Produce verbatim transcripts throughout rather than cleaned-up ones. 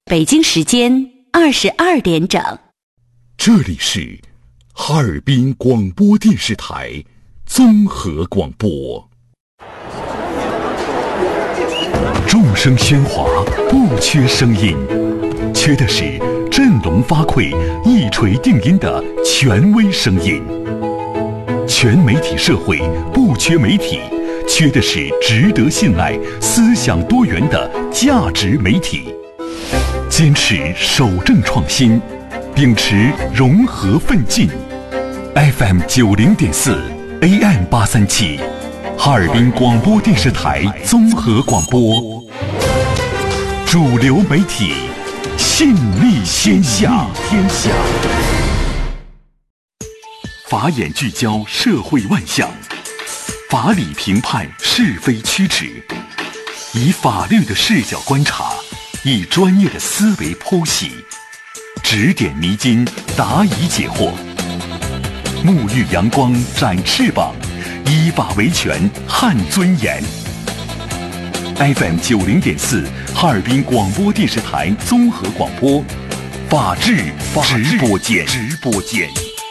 北京时间二十二点整。 这里是哈尔滨广播电视台综合广播。众声喧哗，不缺声音，缺的是振聋发聩、一锤定音的权威声音。全媒体社会不缺媒体，缺的是值得信赖、思想多元的价值媒体。坚持守正创新，秉持融合奋进。F M 九零点四 A M 八三七，哈尔滨广播电视台综合广播，主流媒体，信力天下。天下。法眼聚焦社会万象，法理评判是非曲直，以法律的视角观察，以专业的思维剖析，指点迷津，答疑解惑，沐浴阳光，展翅膀，依法维权，撼尊严。F M 九零点四，哈尔滨广播电视台综合广播，法治直播间。直播间。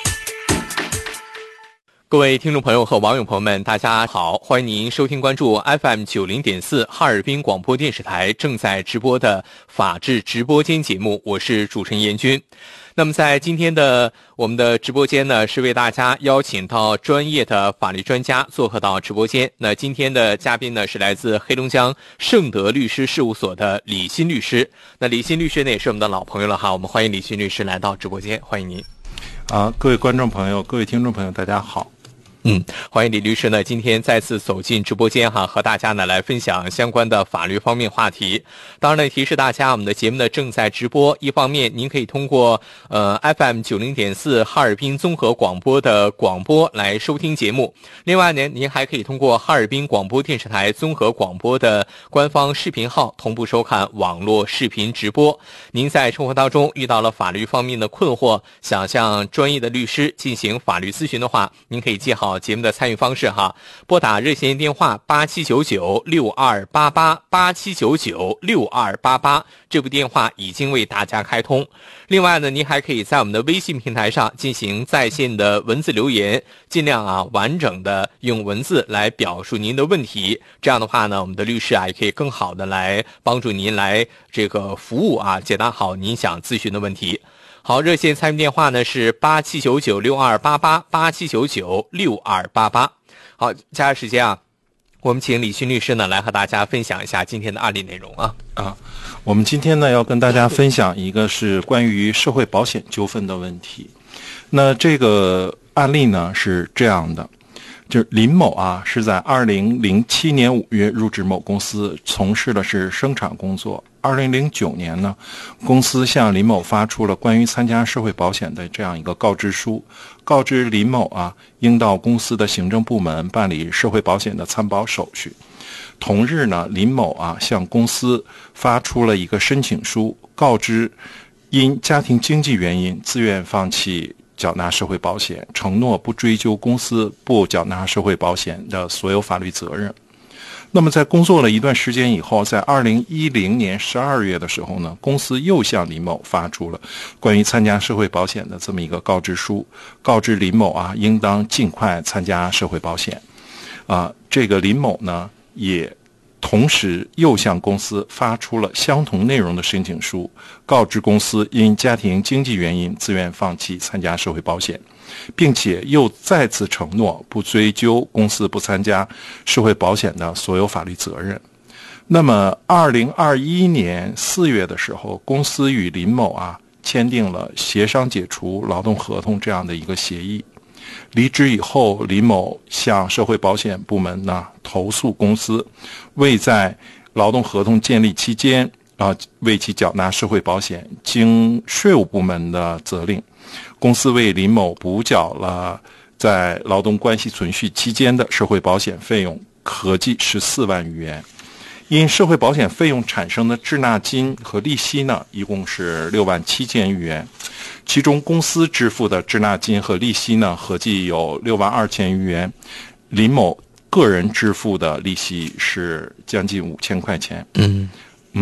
各位听众朋友和网友朋友们，大家好，欢迎您收听关注 F M 九零点四 哈尔滨广播电视台正在直播的法治直播间节目，我是主持人严军。那么在今天的我们的直播间呢，是为大家邀请到专业的法律专家做客到直播间。那今天的嘉宾呢，是来自黑龙江盛德律师事务所的李欣律师。那李欣律师呢，也是我们的老朋友了哈，我们欢迎李欣律师来到直播间，欢迎您。 啊，各位观众朋友，各位听众朋友，大家好。 嗯，欢迎李律师呢，今天再次走进直播间哈，和大家呢来分享相关的法律方面话题。当然呢，提示大家，我们的节目呢正在直播，一方面您可以通过呃 F M 九零点四 哈尔滨综合广播的广播来收听节目，另外呢，您还可以通过哈尔滨广播电视台综合广播的官方视频号同步收看网络视频直播。您在生活当中遇到了法律方面的困惑，想向专业的律师进行法律咨询的话，您可以记好节目的参与方式哈，拨打热线电话八七九九六二八八八七九九六二八八，这部电话已经为大家开通。另外呢，您还可以在我们的微信平台上进行在线的文字留言，尽量啊完整的用文字来表述您的问题。这样的话呢，我们的律师啊也可以更好的来帮助您来这个服务啊，解答好您想咨询的问题。好，热线参与电话呢是八七九九六二八八八七九九六二八八。好，接下来时间啊，我们请李欣律师呢来和大家分享一下今天的案例内容啊。 啊，我们今天呢要跟大家分享一个是关于社会保险纠纷的问题。那这个案例呢是这样的，就是林某啊是在二零零七年五月入职某公司，从事的是生产工作。二零零九年呢，公司向林某发出了关于参加社会保险的这样一个告知书，告知林某啊应到公司的行政部门办理社会保险的参保手续。同日呢，林某啊向公司发出了一个申请书，告知因家庭经济原因自愿放弃缴纳社会保险，承诺不追究公司不缴纳社会保险的所有法律责任。那么在工作了一段时间以后，在二零一零年十二月的时候呢，公司又向林某发出了关于参加社会保险的这么一个告知书，告知林某啊应当尽快参加社会保险。啊，这个林某呢也同时又向公司发出了相同内容的申请书，告知公司因家庭经济原因自愿放弃参加社会保险，并且又再次承诺不追究公司不参加社会保险的所有法律责任。那么二零二一年四月的时候，公司与林某啊签订了协商解除劳动合同这样的一个协议。离职以后，林某向社会保险部门呢投诉公司未在劳动合同建立期间啊为其缴纳社会保险，经税务部门的责令，公司为林某补缴了在劳动关系存续期间的社会保险费用，合计十四万余元。因社会保险费用产生的滞纳金和利息呢，一共是六万七千余元，其中公司支付的滞纳金和利息呢，合计有六万二千余元，林某个人支付的利息是将近五千块钱。 嗯嗯，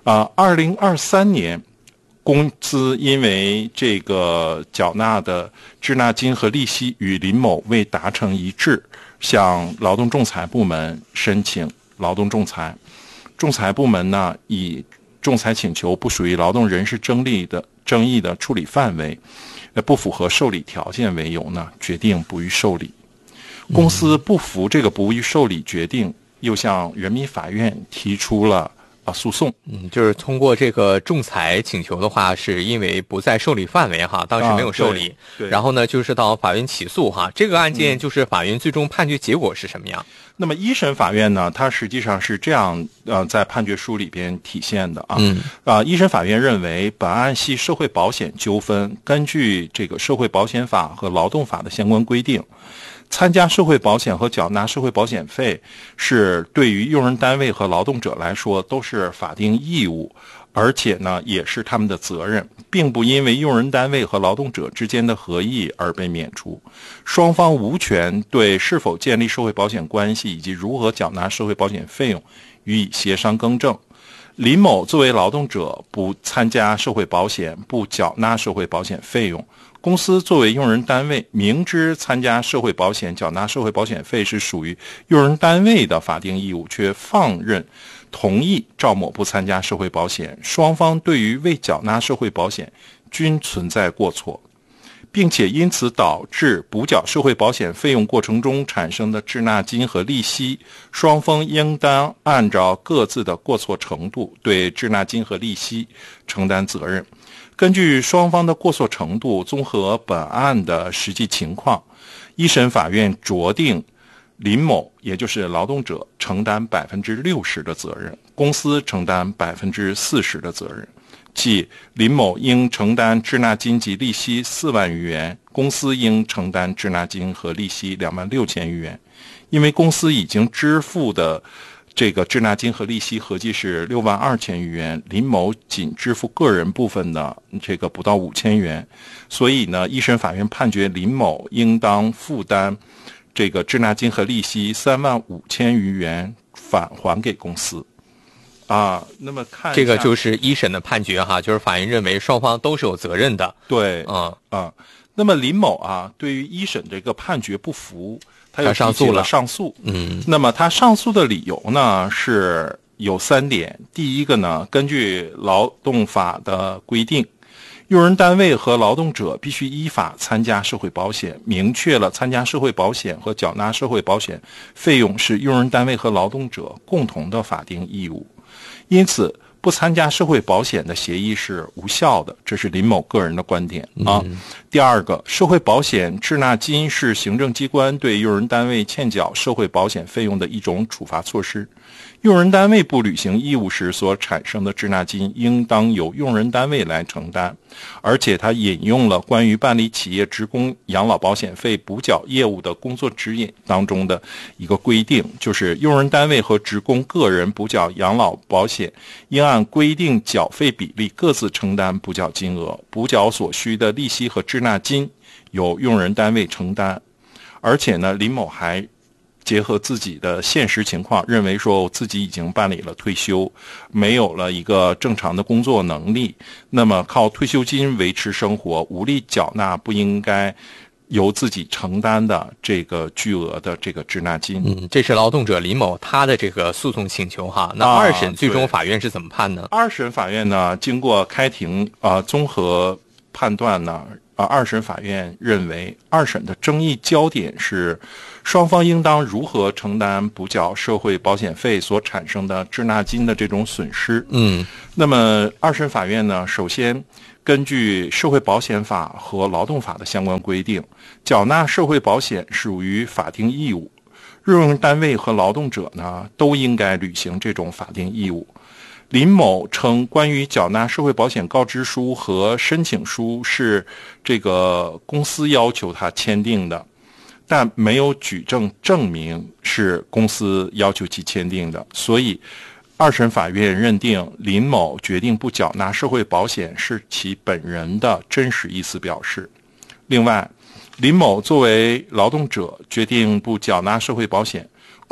啊，二零二三年，公司因为这个缴纳的滞纳金和利息与林某未达成一致，向劳动仲裁部门申请劳动仲裁。仲裁部门呢，以仲裁请求不属于劳动人事争议的争议的处理范围，不符合受理条件为由呢，决定不予受理。公司不服这个不予受理决定，又向人民法院提出了啊诉讼。 嗯，就是通过这个仲裁请求的话，是因为不在受理范围哈，当时没有受理， 啊、对对然后呢就是到法院起诉哈。这个案件就是法院最终判决结果是什么样？ 嗯、那么一审法院呢，它实际上是这样呃在判决书里边体现的啊。 嗯啊，一审法院认为本案系社会保险纠纷，根据这个社会保险法和劳动法的相关规定，参加社会保险和缴纳社会保险费是对于用人单位和劳动者来说都是法定义务，而且呢也是他们的责任，并不因为用人单位和劳动者之间的合意而被免除。双方无权对是否建立社会保险关系以及如何缴纳社会保险费用予以协商更正。林某作为劳动者不参加社会保险，不缴纳社会保险费用，公司作为用人单位明知参加社会保险、缴纳社会保险费是属于用人单位的法定义务，却放任同意赵某不参加社会保险，双方对于未缴纳社会保险均存在过错，并且因此导致补缴社会保险费用过程中产生的滞纳金和利息，双方应当按照各自的过错程度对滞纳金和利息承担责任。根据双方的过错程度，综合本案的实际情况，一审法院酌定林某，也就是劳动者承担百分之六十的责任，公司承担百分之四十的责任。即林某应承担滞纳金及利息四万余元，公司应承担滞纳金和利息两万六千余元。因为公司已经支付的这个滞纳金和利息合计是六万二千余元，林某仅支付个人部分的这个不到五千元，所以呢，一审法院判决林某应当负担这个滞纳金和利息三万五千余元返还给公司。啊，那么看这个就是一审的判决哈，就是法院认为双方都是有责任的。 对， 嗯啊，那么林某啊，对于一审这个判决不服，他又上诉了， 上诉。 嗯， 那么他上诉的理由呢是有三点。第一个呢，根据劳动法的规定，用人单位和劳动者必须依法参加社会保险，明确了参加社会保险和缴纳社会保险费用是用人单位和劳动者共同的法定义务。因此不参加社会保险的协议是无效的，这是林某个人的观点啊。 嗯、 第二个，社会保险滞纳金是行政机关对用人单位欠缴社会保险费用的一种处罚措施，用人单位不履行义务时所产生的滞纳金应当由用人单位来承担。而且他引用了关于办理企业职工养老保险费补缴业务的工作指引当中的一个规定，就是用人单位和职工个人补缴养老保险应按规定缴费比例各自承担补缴金额，补缴所需的利息和滞纳金由用人单位承担。而且呢，林某还结合自己的现实情况，认为说自己已经办理了退休，没有了一个正常的工作能力，那么靠退休金维持生活，无力缴纳不应该由自己承担的这个巨额的这个滞纳金。 嗯，这是劳动者林某他的这个诉讼请求哈。那二审最终法院是怎么判呢？ 啊、二审法院呢，经过开庭啊、呃、综合判断呢，啊，二审法院认为，二审的争议焦点是双方应当如何承担补缴社会保险费所产生的滞纳金的这种损失。 嗯， 那么二审法院呢，首先根据社会保险法和劳动法的相关规定，缴纳社会保险属于法定义务，用人单位和劳动者呢都应该履行这种法定义务。林某称，关于缴纳社会保险告知书和申请书是这个公司要求他签订的，但没有举证证明是公司要求其签订的，所以二审法院认定林某决定不缴纳社会保险是其本人的真实意思表示。另外，林某作为劳动者决定不缴纳社会保险，公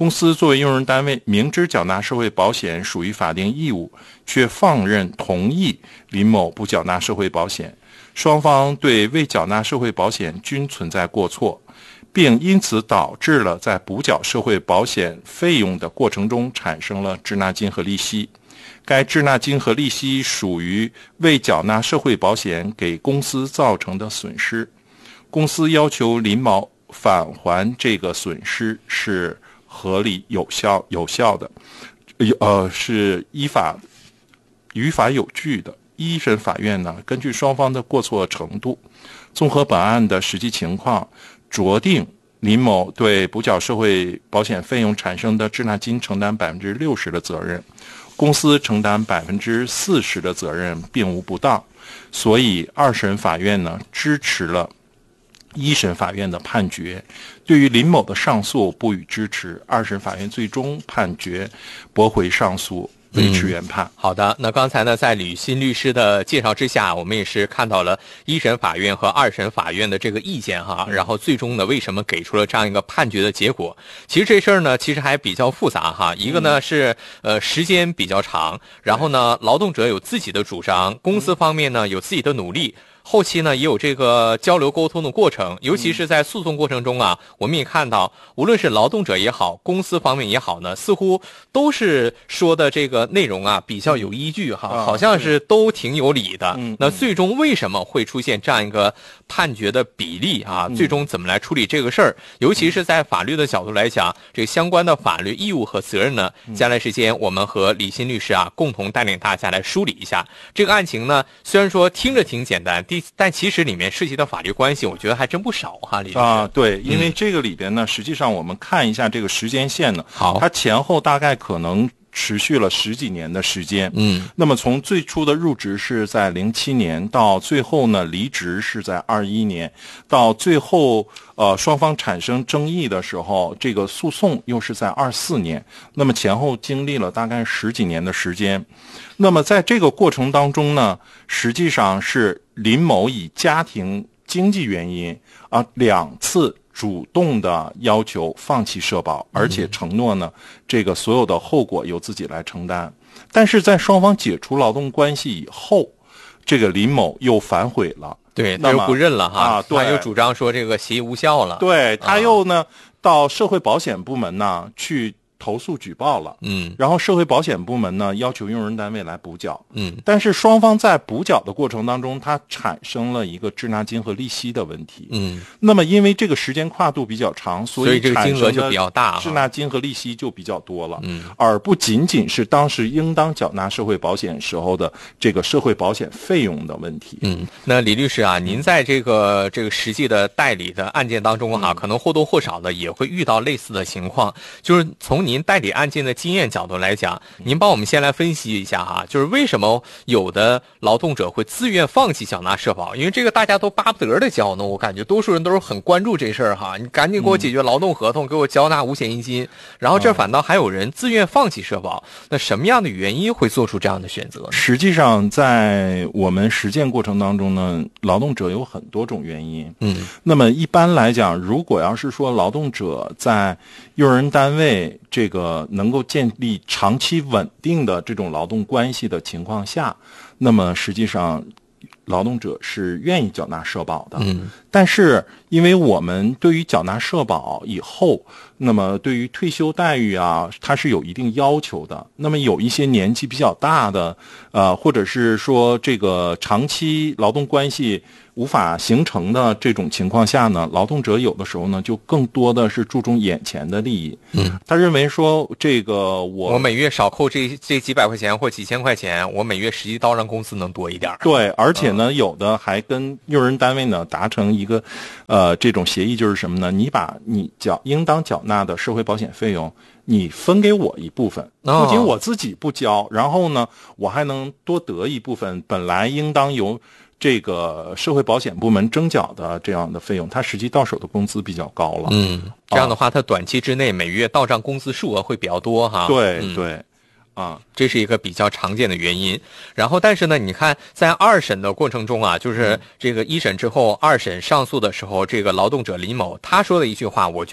公司作为用人单位，明知缴纳社会保险属于法定义务，却放任同意林某不缴纳社会保险，双方对未缴纳社会保险均存在过错，并因此导致了在补缴社会保险费用的过程中产生了滞纳金和利息。该滞纳金和利息属于未缴纳社会保险给公司造成的损失，公司要求林某返还这个损失是合理有效有效的，呃，是依法于法有据的。一审法院呢，根据双方的过错程度，综合本案的实际情况，酌定林某对补缴社会保险费用产生的滞纳金承担百分之六十的责任，公司承担百分之四十的责任，并无不当。所以二审法院呢支持了一审法院的判决，对于林某的上诉不予支持。二审法院最终判决驳回上诉，维持原判。 嗯、好的，那刚才呢，在吕新律师的介绍之下，我们也是看到了一审法院和二审法院的这个意见哈，然后最终呢，为什么给出了这样一个判决的结果？其实这事儿呢，其实还比较复杂哈。一个呢是呃时间比较长，然后呢，劳动者有自己的主张，公司方面呢有自己的努力。后期呢也有这个交流沟通的过程，尤其是在诉讼过程中啊，我们也看到，无论是劳动者也好，公司方面也好呢，似乎都是说的这个内容啊比较有依据哈，好像是都挺有理的。那最终为什么会出现这样一个判决的比例啊？最终怎么来处理这个事儿？尤其是在法律的角度来讲，这相关的法律义务和责任呢，将来时间我们和李新律师啊共同带领大家来梳理一下这个案情呢。虽然说听着挺简单，但其实里面涉及的法律关系，我觉得还真不少哈，李律师。啊， 对，因为这个里边呢，嗯、实际上我们看一下这个时间线呢， 好， 它前后大概可能持续了十几年的时间。 嗯， 那么从最初的入职是在零七年，到最后呢离职是在二一年，到最后呃双方产生争议的时候，这个诉讼又是在二四年。那么前后经历了大概十几年的时间。那么在这个过程当中呢，实际上是林某以家庭经济原因啊两次主动的要求放弃社保，而且承诺呢，这个所有的后果由自己来承担。但是在双方解除劳动关系以后，这个林某又反悔了， 对，他又不认了哈， 啊，对， 他又主张说这个协议无效了， 对，他又呢、啊、到社会保险部门呢去投诉举报了， 嗯， 然后社会保险部门呢要求用人单位来补缴， 嗯， 但是双方在补缴的过程当中，它产生了一个滞纳金和利息的问题， 嗯， 那么因为这个时间跨度比较长，所以所以这个金额就比较大， 滞纳金和利息就比较多了， 嗯， 而不仅仅是当时应当缴纳社会保险时候的这个社会保险费用的问题， 嗯，那李律师啊，您在这个这个实际的代理的案件当中哈、啊， 嗯、 可能或多或少的也会遇到类似的情况，就是从您代理案件的经验角度来讲，您帮我们先来分析一下哈，就是为什么有的劳动者会自愿放弃缴纳社保？因为这个大家都巴不得的交呢，我感觉多数人都是很关注这事儿哈。你赶紧给我解决劳动合同，给我交纳五险一金，然后这反倒还有人自愿放弃社保，那什么样的原因会做出这样的选择？ 实际上，在我们实践过程当中呢，劳动者有很多种原因。 嗯， 那么一般来讲，如果要是说劳动者在用人单位这个能够建立长期稳定的这种劳动关系的情况下，那么实际上劳动者是愿意缴纳社保的。 嗯， 但是因为我们对于缴纳社保以后，那么对于退休待遇啊，它是有一定要求的。那么有一些年纪比较大的，呃，或者是说这个长期劳动关系无法形成的这种情况下呢，劳动者有的时候呢就更多的是注重眼前的利益。 嗯， 他认为说这个我我每月少扣这这几百块钱或几千块钱，我每月实际到让公司能多一点。 对，而且呢，嗯、有的还跟用人单位呢达成一个呃这种协议，就是什么呢？你把你缴应当缴纳的社会保险费用，你分给我一部分，不仅我自己不交，然后呢，我还能多得一部分本来应当由这个社会保险部门征缴的这样的费用，它实际到手的工资比较高了。 嗯，这样的话，它短期之内每月到账工资数额会比较多哈。 对、 嗯、 对。啊， 这是一个比较常见的原因。然后，但是呢，你看在二审的过程中啊，就是这个一审之后，二审上诉的时候，这个劳动者李某他说的一句话，我觉得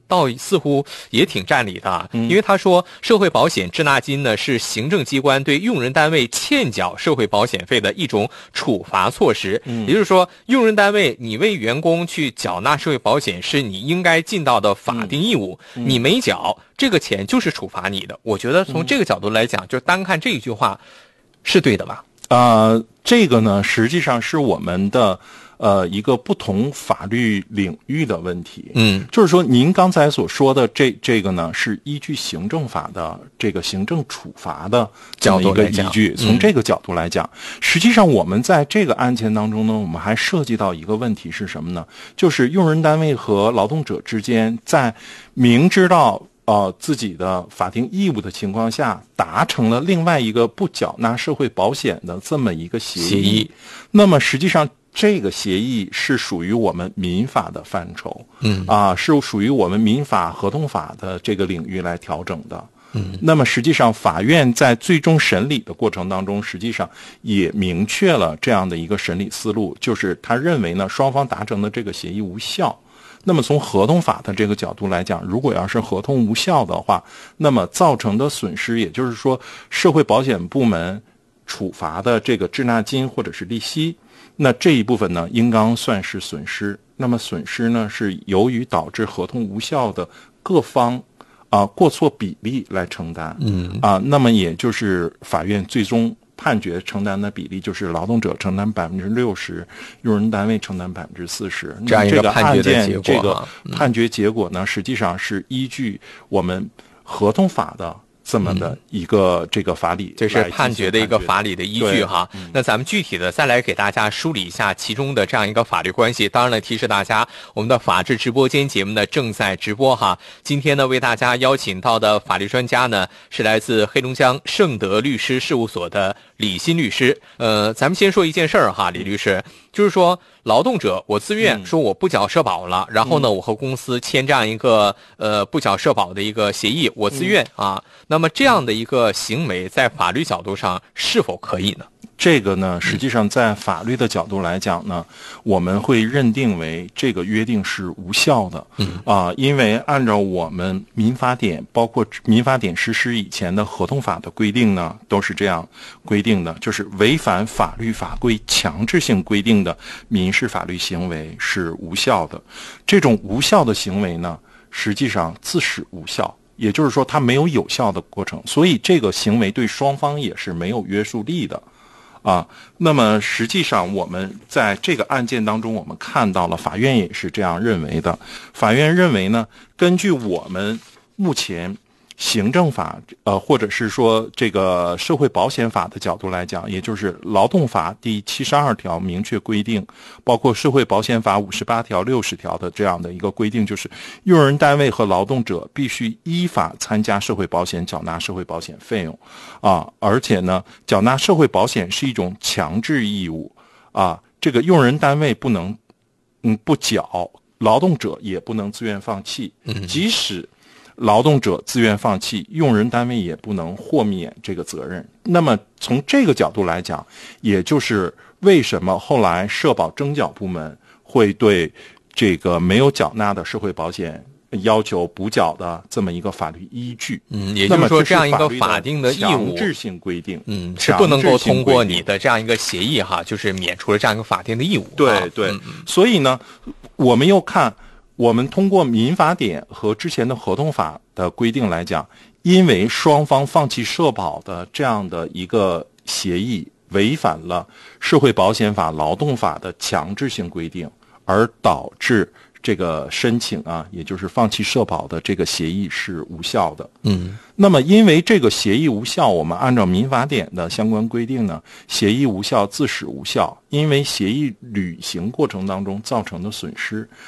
倒似乎也挺占理的，因为他说社会保险滞纳金呢是行政机关对用人单位欠缴社会保险费的一种处罚措施，也就是说用人单位你为员工去缴纳社会保险是你应该尽到的法定义务，你没缴这个钱就是处罚你的。我觉得从这个角度来讲，就单看这一句话是对的吧？ 呃，这个呢实际上是我们的呃一个不同法律领域的问题。嗯，就是说您刚才所说的这这个呢是依据行政法的这个行政处罚的这么一个依据，从这个角度来讲，实际上我们在这个案件当中呢，我们还涉及到一个问题是什么呢？就是用人单位和劳动者之间在明知道呃，自己的法定义务的情况下，达成了另外一个不缴纳社会保险的这么一个协议。协议那么实际上，这个协议是属于我们民法的范畴，嗯啊，是属于我们民法合同法的这个领域来调整的。嗯，那么实际上，法院在最终审理的过程当中，实际上也明确了这样的一个审理思路，就是他认为呢，双方达成的这个协议无效。那么从合同法的这个角度来讲，如果要是合同无效的话，那么造成的损失，也就是说社会保险部门处罚的这个滞纳金或者是利息，那这一部分呢应当算是损失。那么损失呢是由于导致合同无效的各方啊、呃、过错比例来承担。嗯啊、呃，那么也就是法院最终判决承担的比例就是劳动者承担百分之六十，用人单位承担百分之四十。 这样一个判决的结果， 这个判决结果呢，实际上是依据我们合同法的这么的一个这个法理， 这是判决的一个法理的依据哈。那咱们具体的再来给大家梳理一下其中的这样一个法律关系。当然了，提示大家，我们的法治直播间节目呢正在直播哈。今天呢为大家邀请到的法律专家呢是来自黑龙江盛德律师事务所的李新律师。呃，咱们先说一件事儿哈，李律师，就是说劳动者我自愿说我不缴社保了，嗯、然后呢我和公司签这样一个呃不缴社保的一个协议，我自愿、嗯、啊。那么这样的一个行为在法律角度上是否可以呢？ 这个呢实际上在法律的角度来讲呢，我们会认定为这个约定是无效的。嗯啊、呃，因为按照我们民法典，包括民法典实施以前的合同法的规定呢，都是这样规定的，就是违反法律法规强制性规定的民事法律行为是无效的。这种无效的行为呢，实际上自始无效，也就是说它没有有效的过程，所以这个行为对双方也是没有约束力的。啊，那么实际上我们在这个案件当中，我们看到了法院也是这样认为的。法院认为呢，根据我们目前行政法呃，或者是说这个社会保险法的角度来讲，也就是劳动法第七十二条明确规定，包括社会保险法五十八条、六十条的这样的一个规定，就是用人单位和劳动者必须依法参加社会保险，缴纳社会保险费用啊，而且呢，缴纳社会保险是一种强制义务啊，这个用人单位不能嗯不缴，劳动者也不能自愿放弃，即使劳动者自愿放弃，用人单位也不能豁免这个责任。那么从这个角度来讲，也就是为什么后来社保征缴部门会对这个没有缴纳的社会保险要求补缴的这么一个法律依据。 嗯，也就是说这样一个法定的义务， 强制性规定， 嗯，是不能够通过你的这样一个协议哈，就是免除了这样一个法定的义务。 对对、嗯，所以呢，我们又看。我们通过民法典和之前的合同法的规定来讲，因为双方放弃社保的这样的一个协议违反了社会保险法、劳动法的强制性规定，而导致这个申请啊，也就是放弃社保的这个协议是无效的。嗯，那么因为这个协议无效，我们按照民法典的相关规定呢，协议无效自始无效，因为协议履行过程当中造成的损失